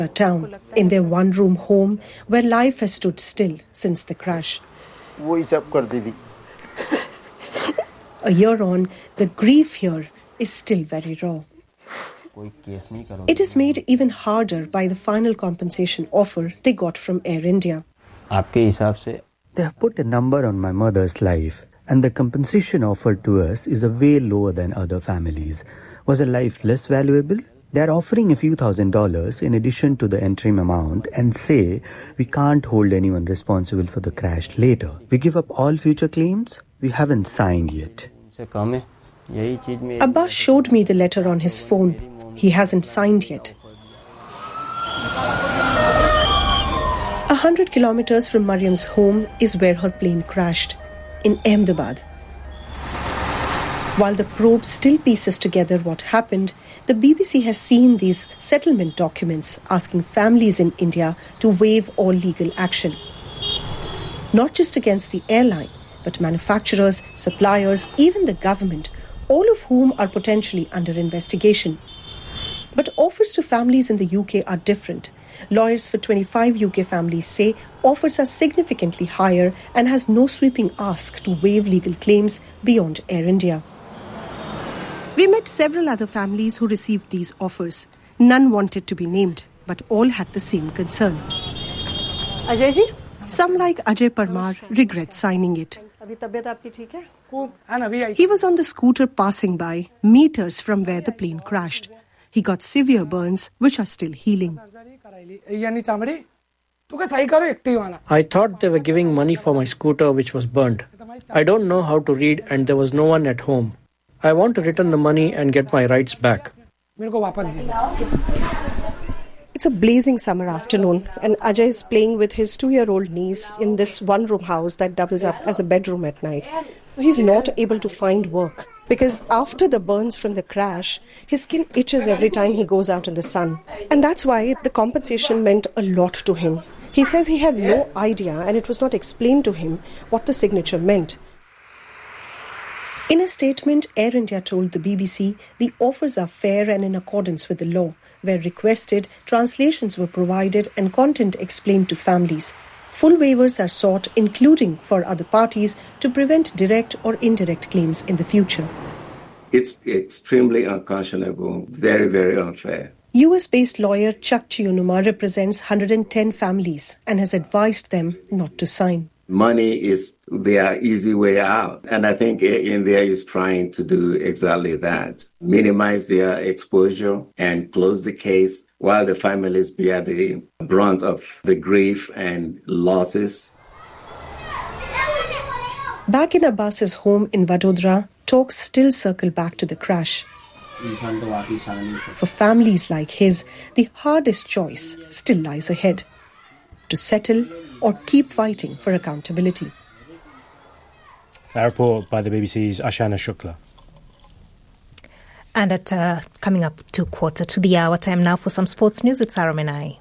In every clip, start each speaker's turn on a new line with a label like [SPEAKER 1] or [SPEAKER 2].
[SPEAKER 1] town, in their one-room home where life has stood still since the crash. A year on, the grief here is still very raw. It is made even harder by the final compensation offer they got from Air India.
[SPEAKER 2] They have put a number on my mother's life, and the compensation offered to us is a way lower than other families. Was her life less valuable? They are offering a few $1,000s in addition to the interim amount and say we can't hold anyone responsible for the crash later. We give up all future claims? We haven't signed yet.
[SPEAKER 1] Abbas showed me the letter on his phone. He hasn't signed yet. 100 kilometers from Mariam's home is where her plane crashed, in Ahmedabad. While the probe still pieces together what happened, the BBC has seen these settlement documents asking families in India to waive all legal action. Not just against the airline, but manufacturers, suppliers, even the government, all of whom are potentially under investigation. But offers to families in the UK are different. Lawyers for 25 UK families say offers are significantly higher and has no sweeping ask to waive legal claims beyond Air India. We met several other families who received these offers. None wanted to be named, but all had the same concern. Ajay ji? Some like Ajay Parmar regret signing it. He was on the scooter passing by, meters from where the plane crashed. He got severe burns, which are still healing.
[SPEAKER 3] I thought they were giving money for my scooter, which was burned. I don't know how to read and there was no one at home. I want to return the money and get my rights back.
[SPEAKER 1] It's a blazing summer afternoon and Ajay is playing with his 2-year-old niece in this one-room house that doubles up as a bedroom at night. He's not able to find work because after the burns from the crash, his skin itches every time he goes out in the sun. And that's why the compensation meant a lot to him. He says he had no idea and it was not explained to him what the signature meant. In a statement, Air India told the BBC the offers are fair and in accordance with the law. Where requested, translations were provided and content explained to families. Full waivers are sought, including for other parties, to prevent direct or indirect claims in the future.
[SPEAKER 4] It's extremely unconscionable, very, very unfair.
[SPEAKER 1] US-based lawyer Chuck Chionuma represents 110 families and has advised them not to sign.
[SPEAKER 4] Money is their easy way out. And I think Air India is trying to do exactly that. Minimize their exposure and close the case while the families bear the brunt of the grief and losses.
[SPEAKER 1] Back in Abbas's home in Vadodara, talks still circle back to the crash. For families like his, the hardest choice still lies ahead: to settle or keep fighting for accountability.
[SPEAKER 5] That report by the BBC's Ashana Shukla.
[SPEAKER 6] And at coming up to 1:15, time now for some sports news with Sarah Menai.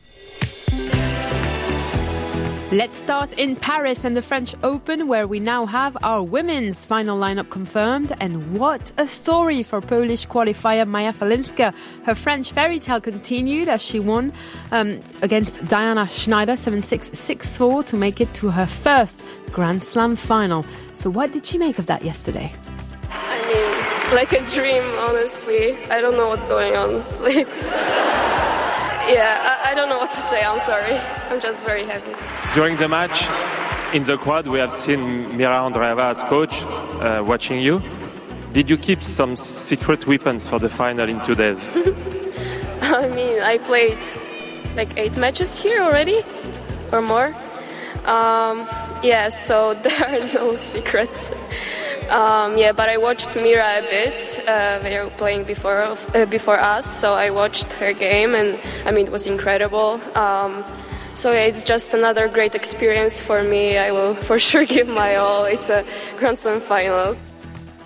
[SPEAKER 7] Let's start in Paris and the French Open, where we now have our women's final lineup confirmed. And what a story for Polish qualifier Maja Falinska. Her French fairy tale continued as she won against Diana Schneider 7-6, 6-4 to make it to her first Grand Slam final. So what did she make of that yesterday?
[SPEAKER 8] I mean, like a dream, honestly. I don't know what's going on. I don't know what to say. I'm sorry. I'm just very happy.
[SPEAKER 9] During the match, in the crowd, we have seen Mira Andreeva as coach watching you. Did you keep some secret weapons for the final in 2 days?
[SPEAKER 8] I mean, I played like 8 matches here already, or more. So there are no secrets. But I watched Mira a bit. They were playing before us, so I watched her game, and I mean, it was incredible. It's just another great experience for me. I will for sure give my all. It's a Grand Slam finals.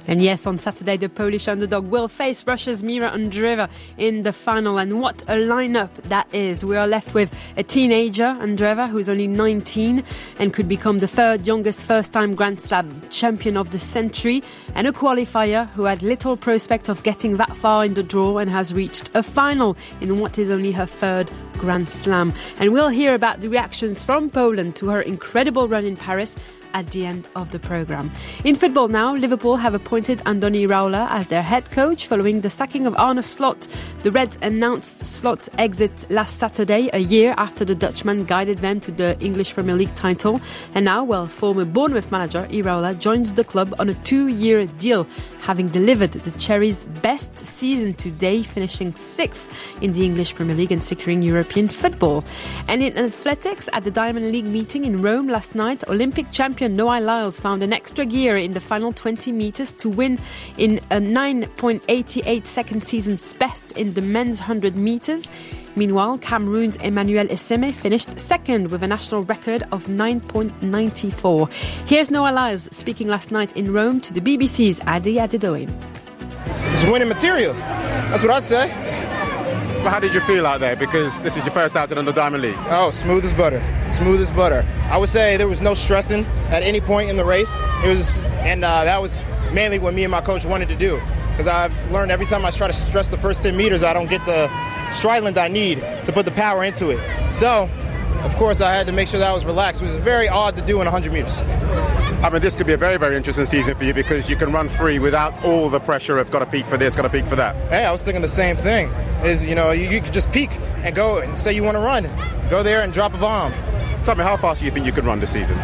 [SPEAKER 7] And yes, on Saturday, the Polish underdog will face Russia's Mira Andreeva in the final. And what a lineup that is. We are left with a teenager, Andreeva, who's only 19 and could become the third youngest first-time Grand Slam champion of the century, and a qualifier who had little prospect of getting that far in the draw and has reached a final in what is only her third Grand Slam. And we'll hear about the reactions from Poland to her incredible run in Paris at the end of the programme. In football now, Liverpool have appointed Andoni Iraola as their head coach following the sacking of Arne Slot. The Reds announced Slot's exit last Saturday, a year after the Dutchman guided them to the English Premier League title. And now, former Bournemouth manager Iraola joins the club on a 2-year deal, having delivered the Cherries' best season to date, finishing 6th in the English Premier League and securing European football. And in athletics, at the Diamond League meeting in Rome last night, Olympic champion Noah Lyles found an extra gear in the final 20 metres to win in a 9.88 second season's best in the men's 100 metres. Meanwhile, Cameroon's Emmanuel Esseme finished second with a national record of 9.94. Here's Noah Lyles speaking last night in Rome to the BBC's Adi Adedoyin.
[SPEAKER 10] It's winning material. That's what I'd say.
[SPEAKER 11] Well, how did you feel out there? Because this is your first outing on the Diamond League.
[SPEAKER 10] Oh, smooth as butter. Smooth as butter. I would say there was no stressing at any point in the race. That was mainly what me and my coach wanted to do. Because I've learned every time I try to stress the first 10 meters, I don't get the stride I need to put the power into it. So, of course, I had to make sure that I was relaxed, which is very odd to do in 100 meters.
[SPEAKER 11] I mean, this could be a very, very interesting season for you because you can run free without all the pressure of got to peak for this, got to peak for that.
[SPEAKER 10] Hey, I was thinking the same thing. You could just peak and go and say you want to run. Go there and drop a bomb.
[SPEAKER 11] Tell me, how fast do you think you can run this season?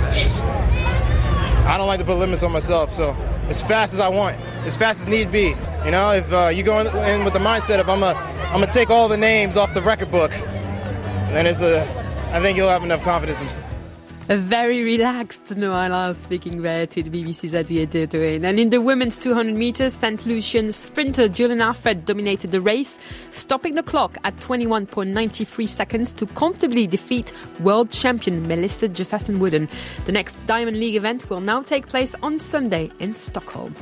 [SPEAKER 10] I don't like to put limits on myself, so as fast as I want, as fast as need be. You know, if you go in with the mindset of I'm gonna take all the names off the record book, then I think you'll have enough confidence.
[SPEAKER 7] A very relaxed Noah Lyles speaking there to the BBC's Adi Adedoyin. And in the women's 200 metres, St. Lucian sprinter Julian Alfred dominated the race, stopping the clock at 21.93 seconds to comfortably defeat world champion Melissa Jefferson-Wooden. The next Diamond League event will now take place on Sunday in Stockholm.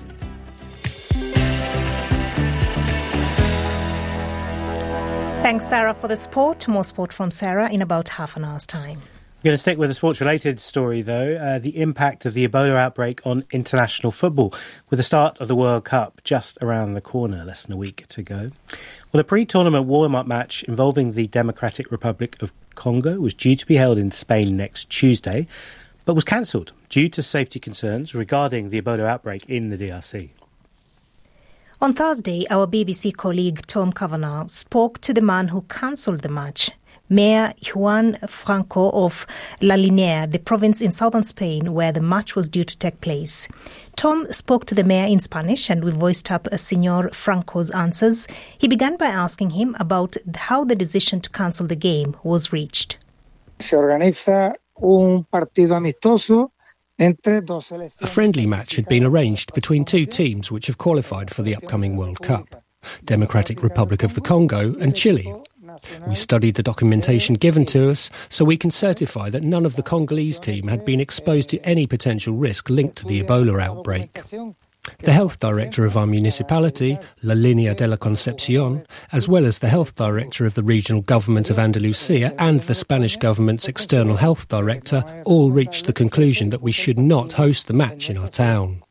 [SPEAKER 6] Thanks, Sarah, for the sport. More sport from Sarah in about half an hour's time.
[SPEAKER 5] We're going to stick with a sports-related story, though, the impact of the Ebola outbreak on international football, with the start of the World Cup just around the corner, less than a week to go. Well, the pre-tournament warm-up match involving the Democratic Republic of Congo was due to be held in Spain next Tuesday, but was cancelled due to safety concerns regarding the Ebola outbreak in the DRC.
[SPEAKER 6] On Thursday, our BBC colleague Tom Kavanagh spoke to the man who cancelled the match, Mayor Juan Franco of La Linea, the province in southern Spain where the match was due to take place. Tom spoke to the mayor in Spanish and we voiced up Senor Franco's answers. He began by asking him about how the decision to cancel the game was reached.
[SPEAKER 12] Se organiza un partido amistoso. A
[SPEAKER 13] friendly match had been arranged between two teams which have qualified for the upcoming World Cup, Democratic Republic of the Congo and Chile. We studied the documentation given to us so we can certify that none of the Congolese team had been exposed to any potential risk linked to the Ebola outbreak. The health director of our municipality, La Linea de la Concepcion, as well as the health director of the regional government of Andalusia and the Spanish government's external health director all reached the conclusion that we should not host the match in our town.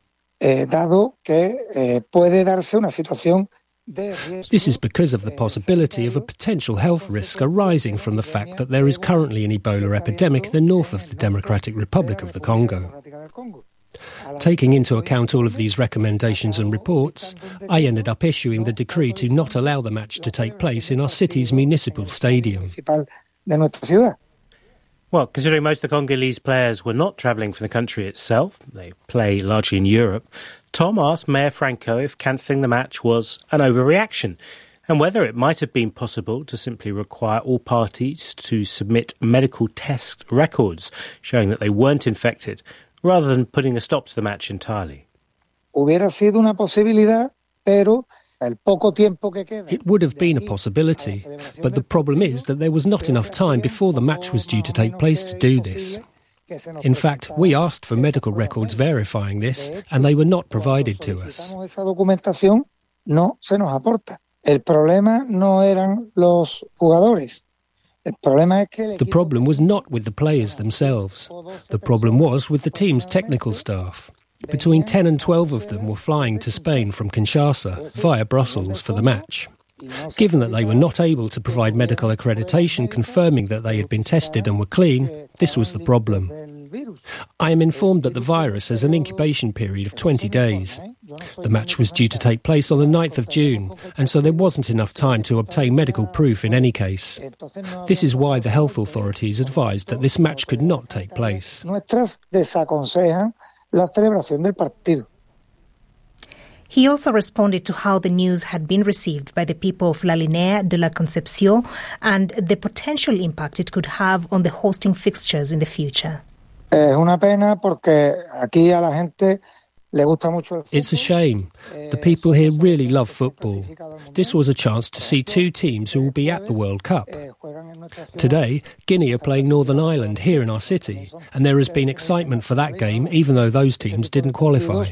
[SPEAKER 13] This is because of the possibility of a potential health risk arising from the fact that there is currently an Ebola epidemic in the north of the Democratic Republic of the Congo. Taking into account all of these recommendations and reports, I ended up issuing the decree to not allow the match to take place in our city's municipal stadium.
[SPEAKER 5] Well, considering most of the Congolese players were not travelling from the country itself, they play largely in Europe, Tom asked Mayor Franco if cancelling the match was an overreaction and whether it might have been possible to simply require all parties to submit medical test records showing that they weren't infected, rather than putting a stop to the match entirely.
[SPEAKER 13] It would have been a possibility, but the problem is that there was not enough time before the match was due to take place to do this. In fact, we asked for medical records verifying this, and they were not provided to us. The problem was not with the players themselves. The problem was with the team's technical staff. Between 10 and 12 of them were flying to Spain from Kinshasa via Brussels for the match. Given that they were not able to provide medical accreditation confirming that they had been tested and were clean, this was the problem. I am informed that the virus has an incubation period of 20 days. The match was due to take place on the 9th of June, and so there wasn't enough time to obtain medical proof in any case. This is why the health authorities advised that this match could not take place.
[SPEAKER 6] He also responded to how the news had been received by the people of La Linea de la Concepción and the potential impact it could have on the hosting fixtures in the future.
[SPEAKER 13] It's a shame. The people here really love football. This was a chance to see two teams who will be at the World Cup. Today, Guinea are playing Northern Ireland here in our city, and there has been excitement for that game even though those teams didn't qualify.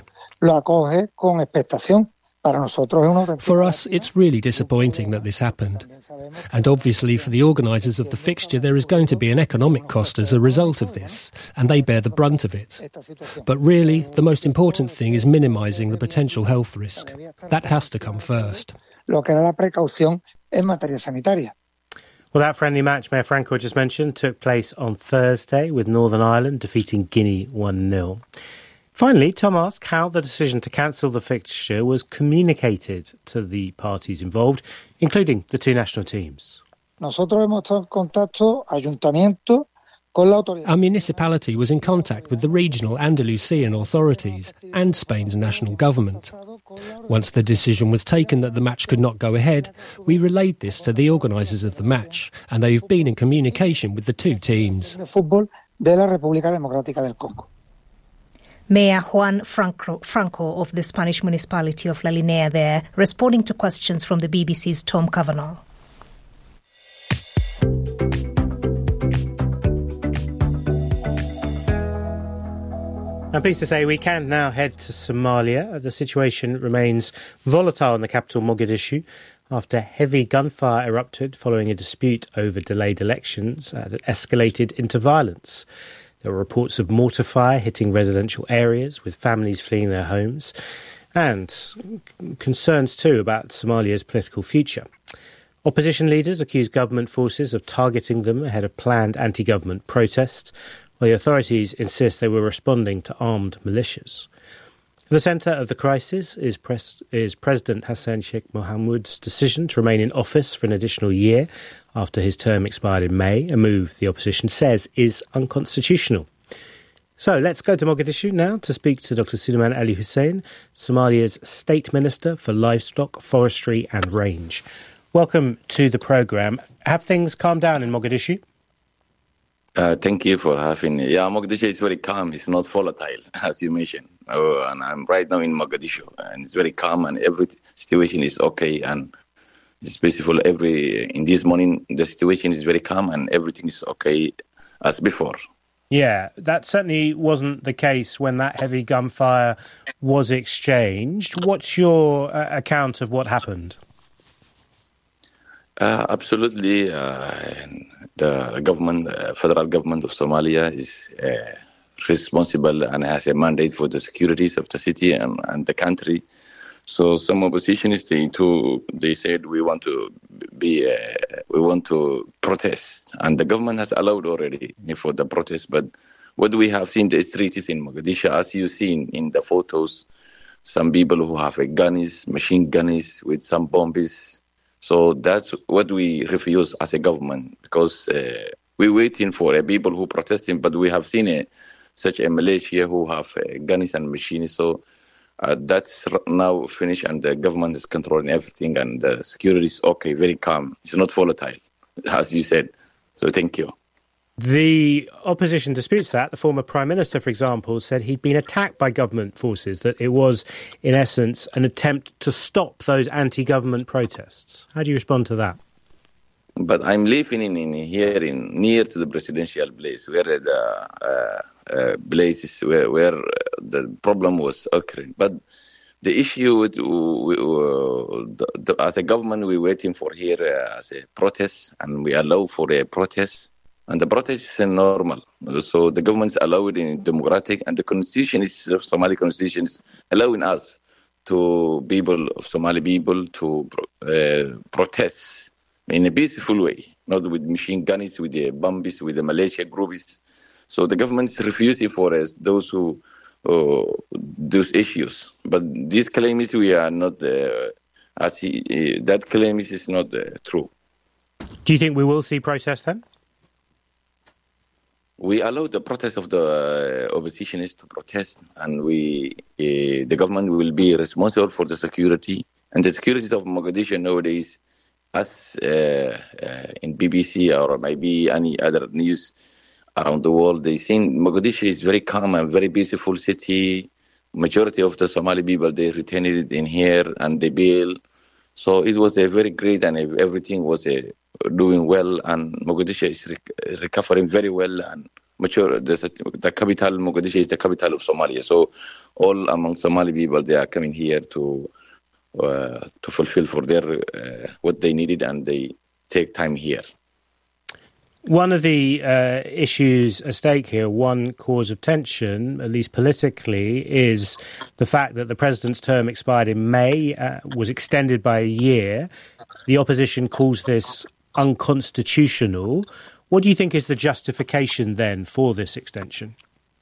[SPEAKER 13] For us, it's really disappointing that this happened. And obviously for the organisers of the fixture, there is going to be an economic cost as a result of this, and they bear the brunt of it. But really, the most important thing is minimising the potential health risk. That has to come first.
[SPEAKER 5] Well, that friendly match Mayor Franco just mentioned took place on Thursday with Northern Ireland defeating Guinea 1-0. Finally, Tom asked how the decision to cancel the fixture was communicated to the parties involved, including the two national teams.
[SPEAKER 13] Our municipality was in contact with the regional Andalusian authorities and Spain's national government. Once the decision was taken that the match could not go ahead, we relayed this to the organisers of the match, and they've been in communication with the two teams.
[SPEAKER 6] Mayor Juan Franco of the Spanish municipality of La Linea there, responding to questions from the BBC's Tom Kavanagh.
[SPEAKER 5] I'm pleased to say we can now head to Somalia. The situation remains volatile in the capital, Mogadishu, after heavy gunfire erupted following a dispute over delayed elections that escalated into violence. There were reports of mortar fire hitting residential areas, with families fleeing their homes, and concerns too about Somalia's political future. Opposition leaders accuse government forces of targeting them ahead of planned anti-government protests, while the authorities insist they were responding to armed militias. At the centre of the crisis is President Hassan Sheikh Mohamud's decision to remain in office for an additional year after his term expired in May, a move the opposition says is unconstitutional. So let's go to Mogadishu now to speak to Dr. Suleiman Ali Hussein, Somalia's State Minister for Livestock, Forestry and Range. Welcome to the programme. Have things calmed down in Mogadishu?
[SPEAKER 14] Thank you for having me. Yeah, Mogadishu is very calm. It's not volatile, as you mentioned. And I'm right now in Mogadishu, and it's very calm, and every situation is okay. And it's basically in this morning, the situation is very calm, and everything is okay as before.
[SPEAKER 5] Yeah, that certainly wasn't the case when that heavy gunfire was exchanged. What's your account of what happened?
[SPEAKER 14] Absolutely. The government, federal government of Somalia is responsible and has a mandate for the securities of the city and the country. So some oppositionists, they said we want to protest, and the government has allowed already for the protest. But what we have seen the streets in Mogadishu, as you've seen in the photos, some people who have machine guns with some bombs. So that's what we refuse as a government, because we're waiting for people who protesting, but we have seen such a militia who have guns and machines. So that's now finished, and the government is controlling everything, and the security is okay, very calm. It's not volatile, as you said. So thank you.
[SPEAKER 5] The opposition disputes that. The former Prime Minister, for example, said he'd been attacked by government forces, that it was, in essence, an attempt to stop those anti-government protests. How do you respond to that?
[SPEAKER 14] But I'm living near to the presidential place where the places where the problem was occurring. But the issue with as a government, we're waiting for here as a protest, and we allow for a protest, and the protest is normal. So the government's allowed in democratic, and the constitution is Somali constitution is allowing us to Somali people to protest in a peaceful way, not with machine guns, with the bombs, with the militia groups. So the government is refusing for us those who those issues. But these claims we are not that claim is not true.
[SPEAKER 5] Do you think we will see protests then?
[SPEAKER 14] We allow the protest of the oppositionists to protest, and the government will be responsible for the security. And the security of Mogadishu nowadays, as in BBC or maybe any other news around the world, they think Mogadishu is very calm and very peaceful city. Majority of the Somali people, they retained it in here and they bail. So it was a very great, and everything was doing well, and Mogadishu is recovering very well and mature. The capital, Mogadishu, is the capital of Somalia. So all among Somali people, they are coming here to fulfill for their what they needed, and they take time here.
[SPEAKER 5] One of the issues at stake here, one cause of tension, at least politically, is the fact that the president's term expired in May, was extended by a year. The opposition calls this unconstitutional. What do you think is the justification then for this extension?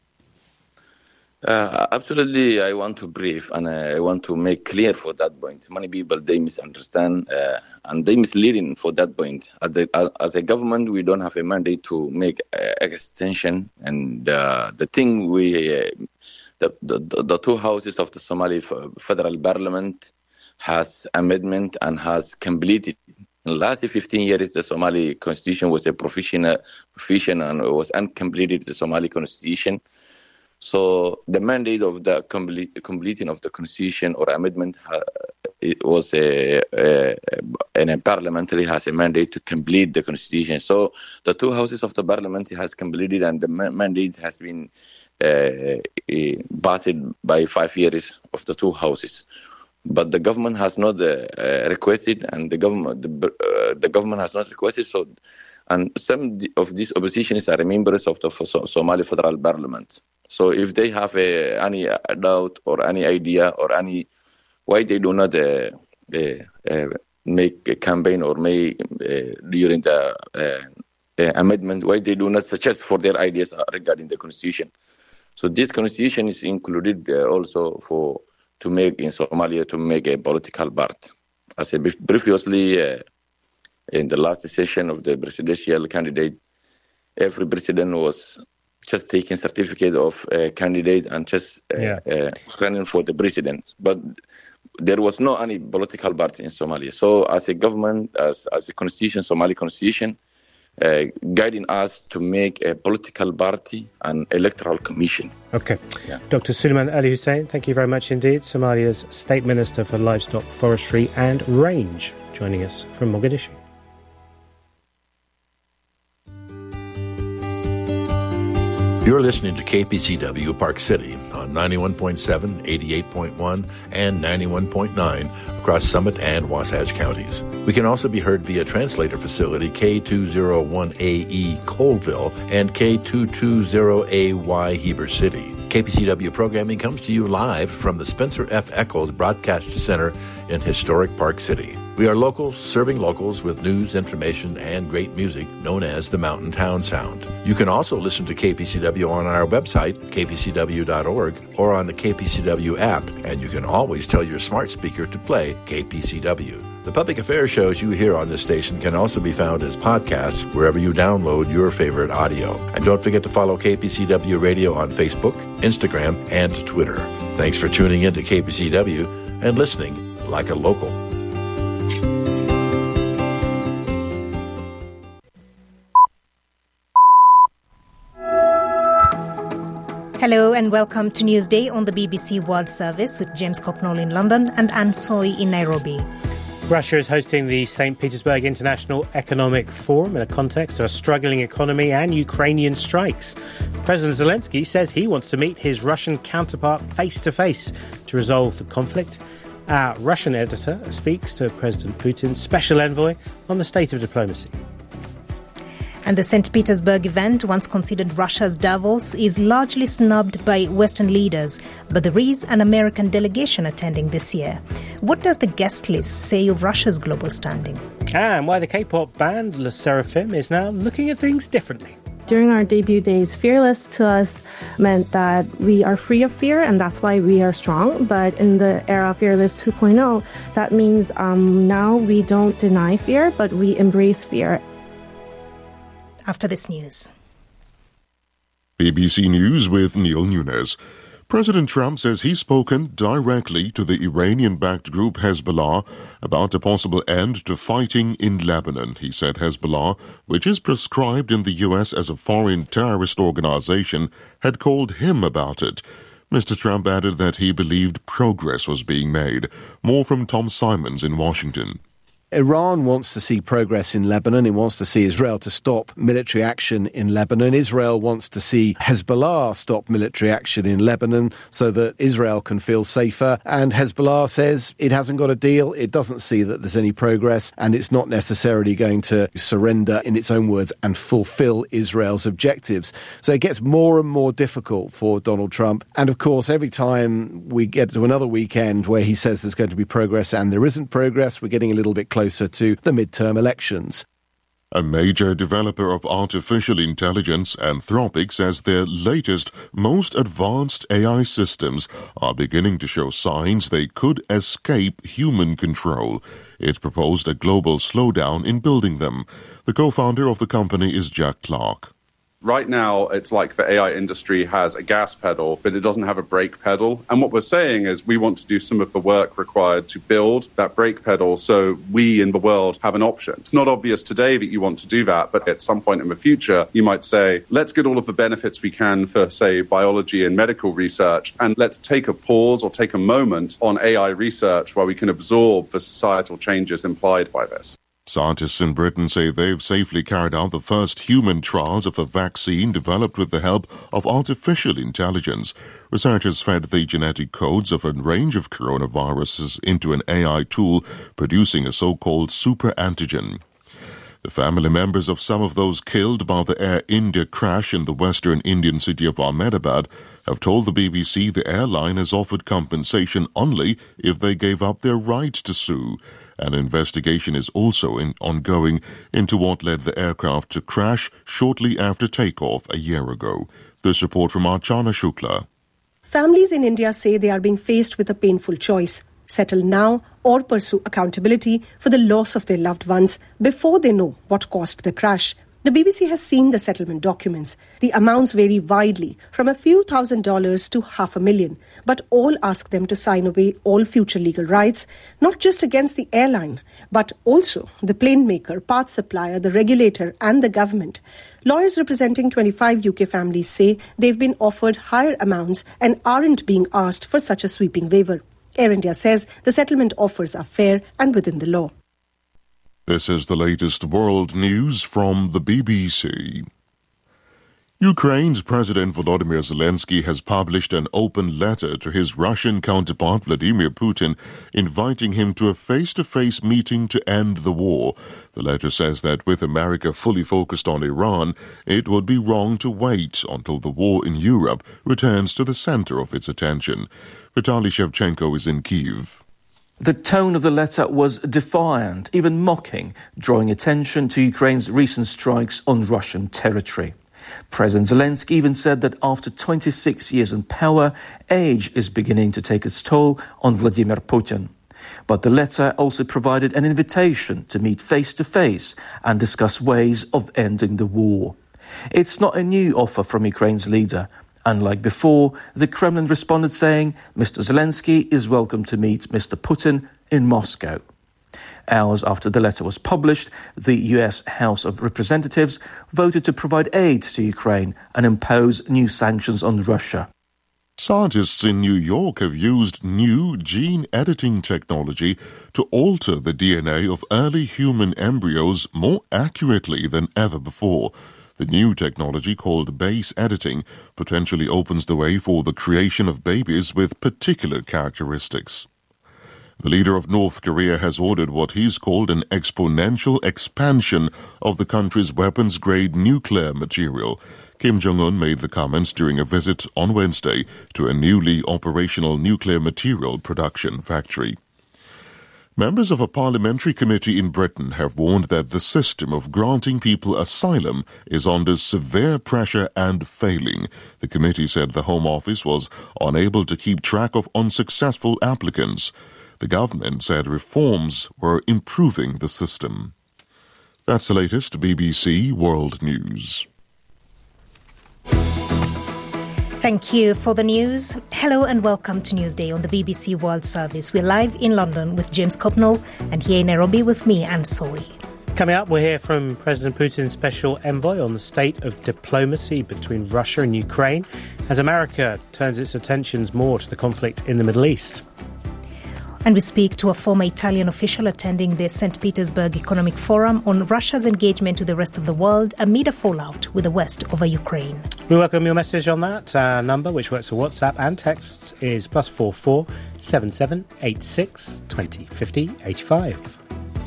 [SPEAKER 14] Absolutely, I want to brief and I want to make clear for that point. Many people, they misunderstand and they misleading for that point. As a government, we don't have a mandate to make extension. And the thing the two houses of the Somali federal parliament has amendment and has completed. In the last 15 years, the Somali constitution was a provision and was uncompleted, the Somali constitution. So the mandate of the completing of the constitution or amendment it was a parliamentary has a mandate to complete the constitution. So the two houses of the parliament has completed, and the mandate has been passed by 5 years of the two houses. But the government has not requested, and the government has not requested. So, and some of these oppositions are members of the Somali federal parliament. So if they have any doubt or any idea or any why they do not make a campaign or make during the amendment, why they do not suggest for their ideas regarding the constitution. So this constitution is included also to make in Somalia to make a political part. As I previously in the last session of the presidential candidate, every president was just taking certificate of a candidate and just running for the president. But there was no any political party in Somalia. So as a government, as a constitution, Somali constitution, guiding us to make a political party and electoral commission.
[SPEAKER 5] Okay. Yeah. Dr. Suleiman Ali Hussein, thank you very much indeed. Somalia's State Minister for Livestock, Forestry and Range, joining us from Mogadishu.
[SPEAKER 15] You're listening to KPCW Park City on 91.7, 88.1, and 91.9 across Summit and Wasatch counties. We can also be heard via translator facility K201AE Colville and K220AY Heber City. KPCW programming comes to you live from the Spencer F. Eccles Broadcast Center in historic Park City. We are locals serving locals with news, information, and great music known as the Mountain Town Sound. You can also listen to KPCW on our website, kpcw.org, or on the KPCW app, and you can always tell your smart speaker to play KPCW. The public affairs shows you hear on this station can also be found as podcasts wherever you download your favorite audio. And don't forget to follow KPCW Radio on Facebook, Instagram, and Twitter. Thanks for tuning in to KPCW and listening like a local.
[SPEAKER 6] Hello and welcome to Newsday on the BBC World Service with James Copnall in London and Anne Soy in Nairobi.
[SPEAKER 5] Russia is hosting the St. Petersburg International Economic Forum in a context of a struggling economy and Ukrainian strikes. President Zelensky says he wants to meet his Russian counterpart face-to-face to resolve the conflict. Our Russian editor speaks to President Putin's special envoy on the state of diplomacy.
[SPEAKER 6] And the St. Petersburg event, once considered Russia's Davos, is largely snubbed by Western leaders, but there is an American delegation attending this year. What does the guest list say of Russia's global standing?
[SPEAKER 5] And why the K-pop band Le Seraphim is now looking at things differently.
[SPEAKER 16] During our debut days, fearless to us meant that we are free of fear, and that's why we are strong. But in the era of Fearless 2.0, that means now we don't deny fear, but we embrace fear.
[SPEAKER 6] After this news.
[SPEAKER 17] BBC News with Neil Nunes. President Trump says he's spoken directly to the Iranian-backed group Hezbollah about a possible end to fighting in Lebanon. He said Hezbollah, which is prescribed in the U.S. as a foreign terrorist organization, had called him about it. Mr. Trump added that he believed progress was being made. More from Tom Simons in Washington.
[SPEAKER 18] Iran wants to see progress in Lebanon. It wants to see Israel to stop military action in Lebanon. Israel wants to see Hezbollah stop military action in Lebanon so that Israel can feel safer. And Hezbollah says it hasn't got a deal. It doesn't see that there's any progress, and it's not necessarily going to surrender, in its own words, and fulfill Israel's objectives. So it gets more and more difficult for Donald Trump. And of course, every time we get to another weekend where he says there's going to be progress and there isn't progress, we're getting a little bit closer to the midterm elections.
[SPEAKER 17] A major developer of artificial intelligence, Anthropic, says their latest, most advanced AI systems are beginning to show signs they could escape human control. It's proposed a global slowdown in building them. The co-founder of the company is Jack Clark.
[SPEAKER 19] Right now, it's like the AI industry has a gas pedal, but it doesn't have a brake pedal. And what we're saying is we want to do some of the work required to build that brake pedal so we in the world have an option. It's not obvious today that you want to do that, but at some point in the future, you might say, let's get all of the benefits we can for, say, biology and medical research, and let's take a pause or take a moment on AI research where we can absorb the societal changes implied by this.
[SPEAKER 17] Scientists in Britain say they've safely carried out the first human trials of a vaccine developed with the help of artificial intelligence. Researchers fed the genetic codes of a range of coronaviruses into an AI tool, producing a so-called super antigen. The family members of some of those killed by the Air India crash in the western Indian city of Ahmedabad have told the BBC the airline has offered compensation only if they gave up their right to sue. An investigation is also ongoing into what led the aircraft to crash shortly after takeoff a year ago. This report from Archana Shukla.
[SPEAKER 1] Families in India say they are being faced with a painful choice: settle now or pursue accountability for the loss of their loved ones before they know what caused the crash. The BBC has seen the settlement documents. The amounts vary widely, from a few $1,000s to $500,000, but all ask them to sign away all future legal rights, not just against the airline, but also the plane maker, parts supplier, the regulator and the government. Lawyers representing 25 UK families say they've been offered higher amounts and aren't being asked for such a sweeping waiver. Air India says the settlement offers are fair and within the law.
[SPEAKER 17] This is the latest world news from the BBC. Ukraine's President Volodymyr Zelensky has published an open letter to his Russian counterpart Vladimir Putin, inviting him to a face-to-face meeting to end the war. The letter says that with America fully focused on Iran, it would be wrong to wait until the war in Europe returns to the center of its attention. Vitaly Shevchenko is in Kyiv.
[SPEAKER 20] The tone of the letter was defiant, even mocking, drawing attention to Ukraine's recent strikes on Russian territory. President Zelensky even said that after 26 years in power, age is beginning to take its toll on Vladimir Putin. But the letter also provided an invitation to meet face-to-face and discuss ways of ending the war. It's not a new offer from Ukraine's leader. Unlike before, the Kremlin responded saying Mr. Zelensky is welcome to meet Mr. Putin in Moscow. Hours after the letter was published, the US House of Representatives voted to provide aid to Ukraine and impose new sanctions on Russia.
[SPEAKER 17] Scientists in New York have used new gene editing technology to alter the DNA of early human embryos more accurately than ever before. The new technology, called base editing, potentially opens the way for the creation of babies with particular characteristics. The leader of North Korea has ordered what he's called an exponential expansion of the country's weapons-grade nuclear material. Kim Jong-un made the comments during a visit on Wednesday to a newly operational nuclear material production factory. Members of a parliamentary committee in Britain have warned that the system of granting people asylum is under severe pressure and failing. The committee said the Home Office was unable to keep track of unsuccessful applicants. The government said reforms were improving the system. That's the latest BBC World News.
[SPEAKER 6] Thank you for the news. Hello and welcome to Newsday on the BBC World Service. We're live in London with James Copnall and here in Nairobi with me, Anne Soy.
[SPEAKER 5] Coming up, we'll hear from President Putin's special envoy on the state of diplomacy between Russia and Ukraine as America turns its attentions more to the conflict in the Middle East.
[SPEAKER 6] And we speak to a former Italian official attending the St. Petersburg Economic Forum on Russia's engagement with the rest of the world amid a fallout with the West over Ukraine.
[SPEAKER 5] We welcome your message on that. Our number, which works for WhatsApp and texts, is +44 77 86 20 50 85.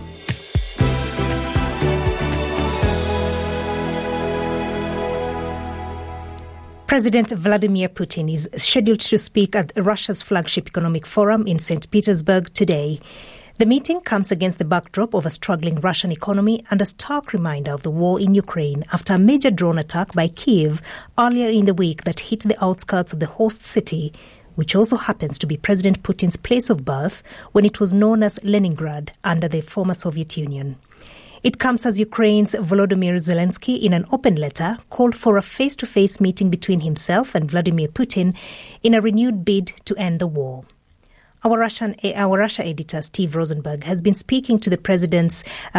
[SPEAKER 6] President Vladimir Putin is scheduled to speak at Russia's flagship economic forum in St. Petersburg today. The meeting comes against the backdrop of a struggling Russian economy and a stark reminder of the war in Ukraine after a major drone attack by Kyiv earlier in the week that hit the outskirts of the host city, which also happens to be President Putin's place of birth when it was known as Leningrad under the former Soviet Union. It comes as Ukraine's Volodymyr Zelensky, in an open letter, called for a face-to-face meeting between himself and Vladimir Putin in a renewed bid to end the war. Our Russia editor, Steve Rosenberg, has been speaking to President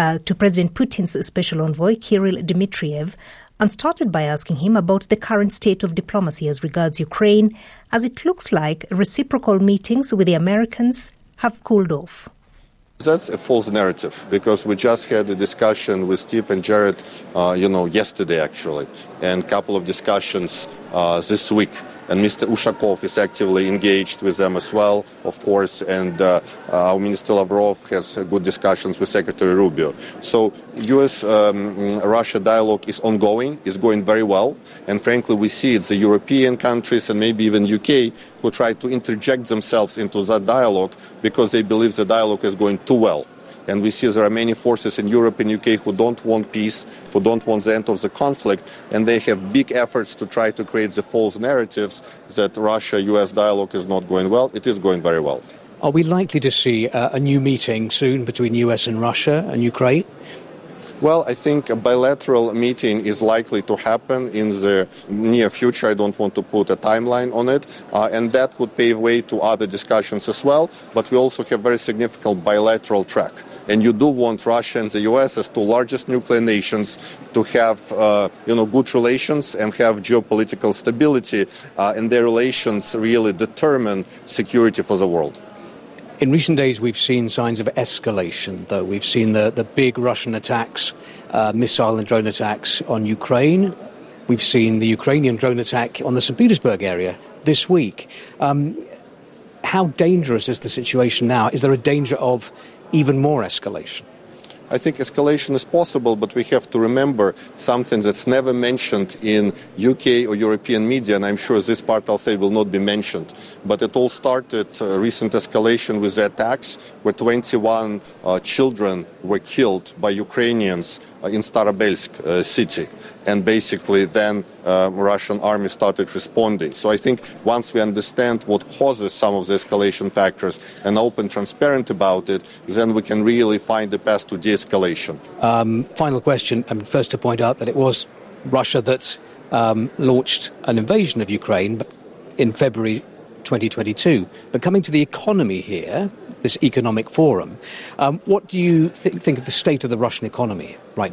[SPEAKER 6] Putin's special envoy, Kirill Dmitriev, and started by asking him about the current state of diplomacy as regards Ukraine, as it looks like reciprocal meetings with the Americans have cooled off.
[SPEAKER 21] That's a false narrative, because we just had a discussion with Steve and Jared, yesterday actually, and a couple of discussions this week. And Mr. Ushakov is actively engaged with them as well, of course, and our Minister Lavrov has good discussions with Secretary Rubio. So U.S.-Russia dialogue is ongoing, is going very well, and frankly we see it's the European countries and maybe even UK who try to interject themselves into that dialogue because they believe the dialogue is going too well. And we see there are many forces in Europe and UK who don't want peace, who don't want the end of the conflict, and they have big efforts to try to create the false narratives that Russia-US dialogue is not going well. It is going very well.
[SPEAKER 22] Are we likely to see a new meeting soon between US and Russia and Ukraine?
[SPEAKER 21] Well, I think a bilateral meeting is likely to happen in the near future. I don't want to put a timeline on it. And that would pave way to other discussions as well. But we also have very significant bilateral track. And you do want Russia and the US, as two largest nuclear nations, to have good relations and have geopolitical stability. And their relations really determine security for the world.
[SPEAKER 22] In recent days, we've seen signs of escalation, though. We've seen the big Russian attacks, missile and drone attacks on Ukraine. We've seen the Ukrainian drone attack on the St. Petersburg area this week. How dangerous is the situation now? Is there a danger of even more escalation?
[SPEAKER 21] I think escalation is possible, but we have to remember something that's never mentioned in UK or European media, and I'm sure this part, I'll say, will not be mentioned. But it all started, recent escalation with the attacks, where 21 children were killed by Ukrainians in Starobelsk city. And basically then Russian army started responding. So I think once we understand what causes some of the escalation factors and open, transparent about it, then we can really find the path to de-escalation.
[SPEAKER 22] Final question. First to point out that it was Russia that launched an invasion of Ukraine in February 2022. But coming to the economy here, this economic forum, what do you think of the state of the Russian economy right now?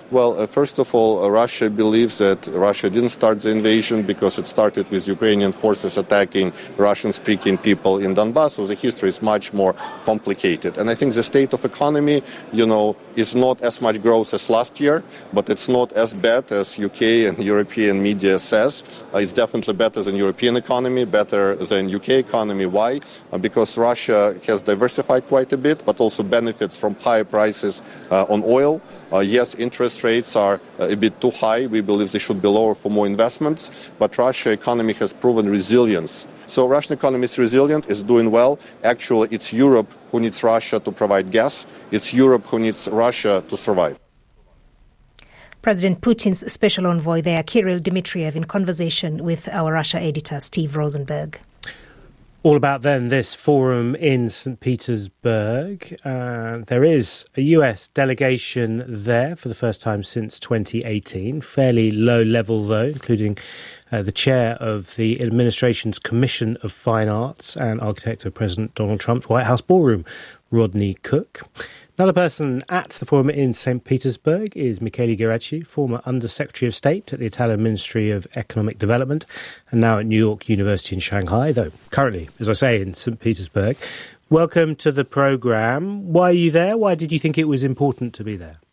[SPEAKER 21] Well, first of all, Russia believes that Russia didn't start the invasion because it started with Ukrainian forces attacking Russian-speaking people in Donbass. So the history is much more complicated. And I think the state of economy, is not as much growth as last year, but it's not as bad as UK and European media says. It's definitely better than European economy, better than UK economy. Why? Because Russia has diversified quite a bit, but also benefits from higher prices on oil. Yes, interest rates are a bit too high. We believe they should be lower for more investments, but Russia's economy has proven resilience. So Russian economy is resilient, is doing well. Actually, it's Europe who needs Russia to provide gas. It's Europe who needs Russia to survive.
[SPEAKER 6] President Putin's special envoy there, Kirill Dmitriev, in conversation with our Russia editor, Steve Rosenberg.
[SPEAKER 5] All about then this forum in St. Petersburg. There is a US delegation there for the first time since 2018. Fairly low level, though, including the chair of the administration's Commission of Fine Arts and architect of President Donald Trump's White House ballroom, Rodney Cook. Another person at the forum in St. Petersburg is Michele Geraci, former Under-Secretary of State at the Italian Ministry of Economic Development and now at New York University in Shanghai, though currently, as I say, in St. Petersburg. Welcome to the programme. Why are you there? Why did you think it was important to be there?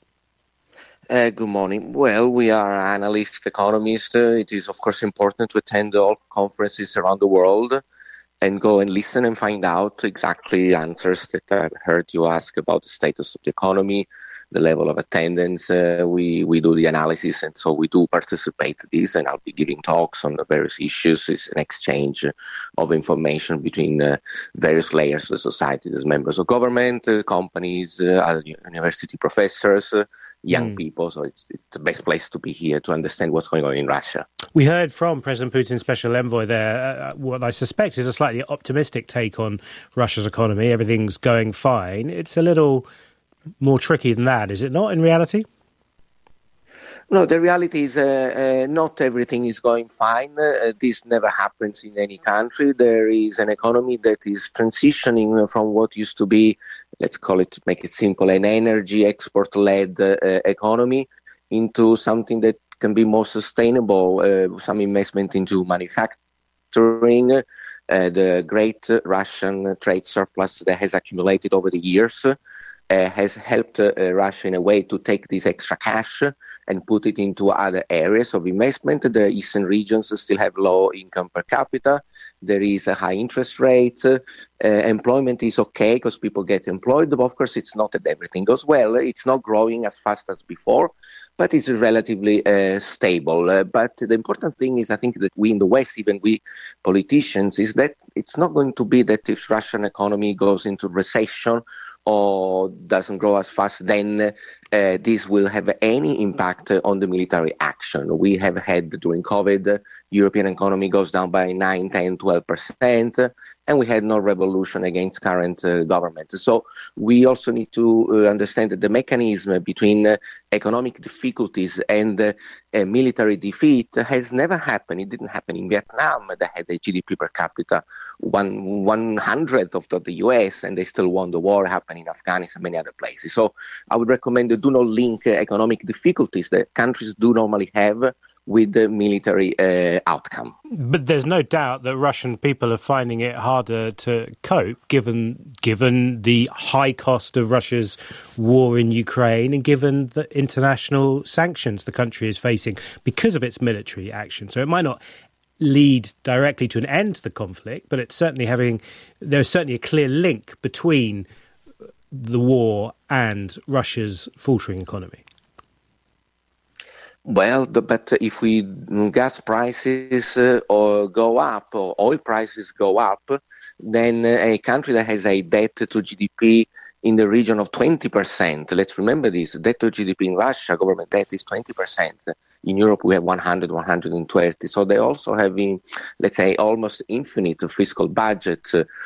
[SPEAKER 2] Good morning. Well, we are analysts, economists. It is, of course, important to attend all conferences around the world and go and listen and find out exactly answers that I heard you ask about the status of the economy, the level of attendance. We do the analysis, and so we do participate in this, and I'll be giving talks on the various issues. It's an exchange of information between various layers of the society. There's members of government, companies, university professors, young people. So it's the best place to be here to understand what's going on in Russia.
[SPEAKER 5] We heard from President Putin's special envoy there what I suspect is a slightly optimistic take on Russia's economy. Everything's going fine. It's a little more tricky than that, is it not, in reality?
[SPEAKER 2] No, the reality is not everything is going fine. This never happens in any country. There is an economy that is transitioning from what used to be, let's call it, make it simple, an energy export-led economy into something that can be more sustainable, some investment into manufacturing, the great Russian trade surplus that has accumulated over the years has helped Russia in a way to take this extra cash and put it into other areas of investment. The eastern regions still have low income per capita. There is a high interest rate. Employment is okay because people get employed. But of course, it's not that everything goes well. It's not growing as fast as before, but it's relatively stable. But the important thing is, I think, that we in the West, even we politicians, is that it's not going to be that if Russian economy goes into recession or doesn't grow as fast, then this will have any impact on the military action. We have had during COVID, European economy goes down by 9, 10, 12%, and we had no revolution against current government. So we also need to understand that the mechanism between economic difficulties and military defeat has never happened. It didn't happen in Vietnam. They had a GDP per capita 1/100th of the US, and they still won the war. It happened in Afghanistan and many other places. So I would recommend that do not link economic difficulties that countries do normally have with the military outcome.
[SPEAKER 5] But there's no doubt that Russian people are finding it harder to cope, given the high cost of Russia's war in Ukraine and given the international sanctions the country is facing because of its military action. So it might not lead directly to an end to the conflict, but there's certainly a clear link between the war and Russia's faltering economy.
[SPEAKER 2] Well, but if gas prices go up or oil prices go up, then a country that has a debt to GDP in the region of 20%, let's remember this, debt to GDP in Russia, government debt is 20%, In Europe, we have 100, 120. So they also have, let's say, almost infinite fiscal budget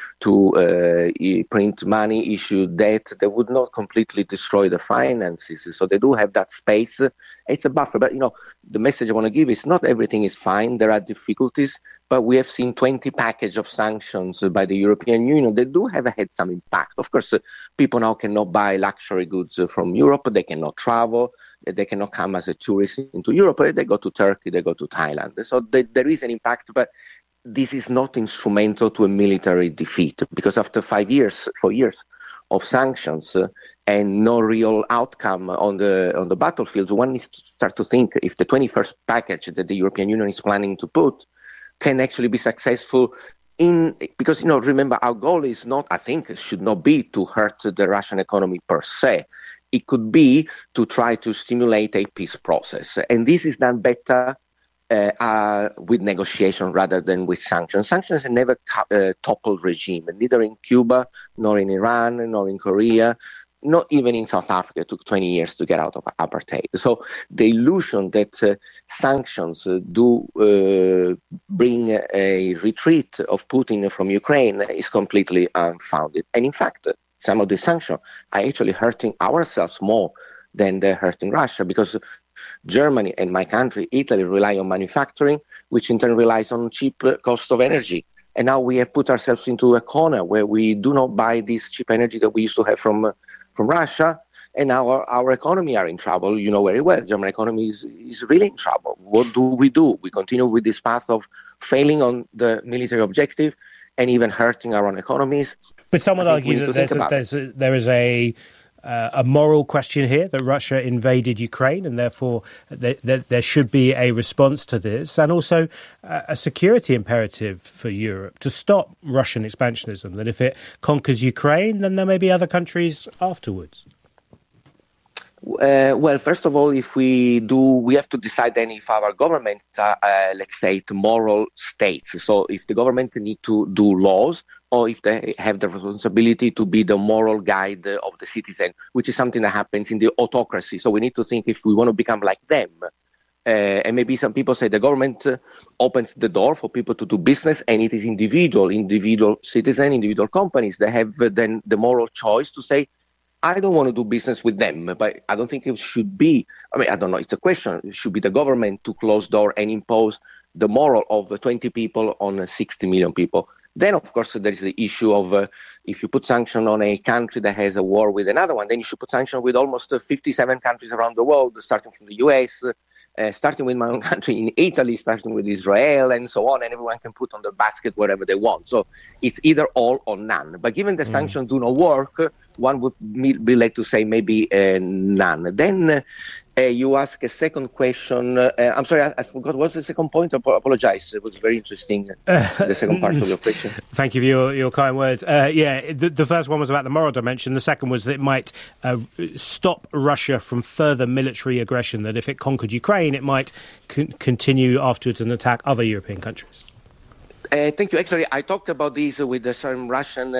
[SPEAKER 2] to print money, issue debt. They would not completely destroy the finances. So they do have that space. It's a buffer. But, the message I want to give is not everything is fine. There are difficulties. But we have seen 20 package of sanctions by the European Union. They do have had some impact. Of course, people now cannot buy luxury goods from Europe. They cannot travel. They cannot come as a tourist into Europe. They go to Turkey. They go to Thailand. So there is an impact, but this is not instrumental to a military defeat, because after 4 years of sanctions and no real outcome on the battlefields, one needs to start to think if the 21st package that the European Union is planning to put can actually be successful because, remember, our goal is not, I think, should not be to hurt the Russian economy per se. It could be to try to stimulate a peace process. And this is done better with negotiation rather than with sanctions. Sanctions have never toppled regime, neither in Cuba, nor in Iran, nor in Korea, not even in South Africa. It took 20 years to get out of apartheid. So the illusion that sanctions do bring a retreat of Putin from Ukraine is completely unfounded. And in fact, some of the sanctions are actually hurting ourselves more than they're hurting Russia, because Germany and my country, Italy, rely on manufacturing, which in turn relies on cheap cost of energy. And now we have put ourselves into a corner where we do not buy this cheap energy that we used to have from Russia, and now our economy are in trouble. You know very well, German economy is really in trouble. What do? We continue with this path of failing on the military objective and even hurting our own economies.
[SPEAKER 5] But some would argue that there is a moral question here, that Russia invaded Ukraine and therefore there should be a response to this, and also a security imperative for Europe to stop Russian expansionism, that if it conquers Ukraine, then there may be other countries afterwards.
[SPEAKER 2] Well, first of all, if we have to decide then if our government, let's say, moral states. So if the government need to do laws, or if they have the responsibility to be the moral guide of the citizen, which is something that happens in the autocracy. So we need to think if we want to become like them. And maybe some people say the government opens the door for people to do business, and it is individual citizens, individual companies that have then the moral choice to say, I don't want to do business with them, but I don't think it should be, I don't know, it's a question. It should be the government to close door and impose the moral of 20 people on 60 million people. Then, of course, there is the issue of if you put sanction on a country that has a war with another one, then you should put sanction with almost 57 countries around the world, starting from the US, starting with my own country in Italy, starting with Israel, and so on, and everyone can put on the basket whatever they want. So it's either all or none. But given the sanctions do not work, one would be led to say maybe none. Then you ask a second question. I'm sorry, I forgot. What's the second point? I apologize. It was very interesting, the second part of your question.
[SPEAKER 5] Thank you for your kind words. The first one was about the moral dimension. The second was that it might stop Russia from further military aggression, that if it conquered Ukraine, it might continue afterwards and attack other European countries.
[SPEAKER 2] Thank you. Actually, I talked about this with some Russian,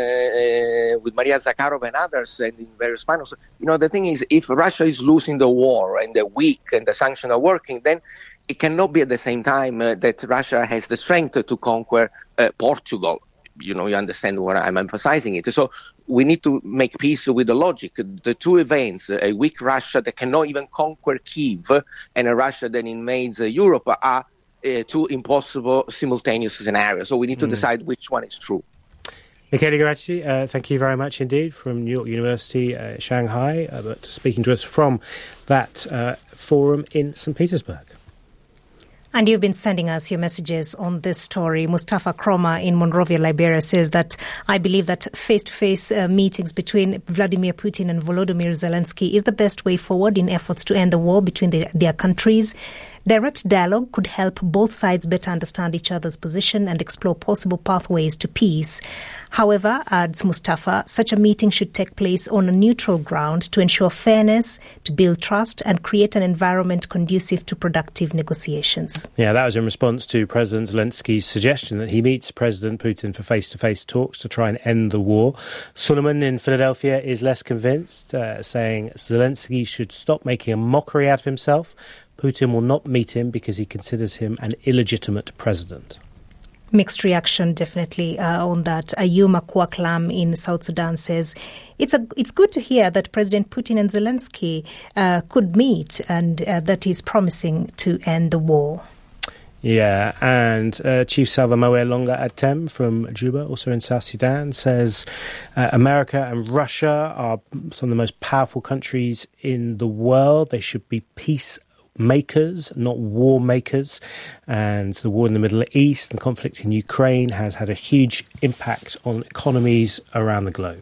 [SPEAKER 2] with Maria Zakharova and others, and in various panels. The thing is, if Russia is losing the war and they're weak and the sanctions are working, then it cannot be at the same time that Russia has the strength to conquer Portugal. You understand what I'm emphasizing it. So we need to make peace with the logic. The two events, a weak Russia that cannot even conquer Kyiv and a Russia that invades Europe, are two impossible simultaneous scenarios. So we need to decide which one is true.
[SPEAKER 5] Michele Geraci, thank you very much indeed from New York University, Shanghai, but speaking to us from that forum in St. Petersburg.
[SPEAKER 6] And you've been sending us your messages on this story. Mustafa Kroma in Monrovia, Liberia says that I believe that face-to-face meetings between Vladimir Putin and Volodymyr Zelensky is the best way forward in efforts to end the war between their countries. Direct dialogue could help both sides better understand each other's position and explore possible pathways to peace. However, adds Mustafa, such a meeting should take place on a neutral ground to ensure fairness, to build trust and create an environment conducive to productive negotiations.
[SPEAKER 5] Yeah, that was in response to President Zelensky's suggestion that he meets President Putin for face-to-face talks to try and end the war. Suleiman in Philadelphia is less convinced, saying Zelensky should stop making a mockery out of himself. Putin will not meet him because he considers him an illegitimate president.
[SPEAKER 6] Mixed reaction, definitely, on that. Ayuma Kwaklam in South Sudan says it's good to hear that President Putin and Zelensky could meet, and that is promising to end the war.
[SPEAKER 5] Yeah, and Chief Salva Moe Longa Atem from Juba, also in South Sudan, says America and Russia are some of the most powerful countries in the world. They should be peacemakers, not war makers. And the war in the Middle East and conflict in Ukraine has had a huge impact on economies around the globe.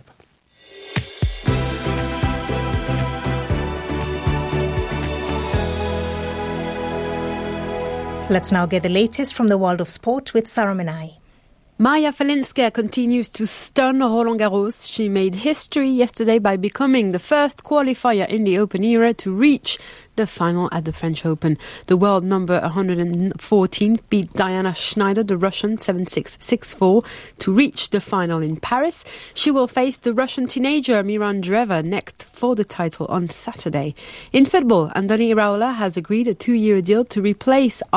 [SPEAKER 6] Let's now get the latest from the world of sport with Sarah Menai.
[SPEAKER 7] Maja Falinska continues to stun Roland Garros. She made history yesterday by becoming the first qualifier in the Open era to reach the final at the French Open. The world number 114 beat Diana Schneider, the Russian, 7-6, 6-4 to reach the final in Paris. She will face the Russian teenager Miran Dreva next for the title on Saturday. In football, Andoni Iraola has agreed a 2-year deal to replace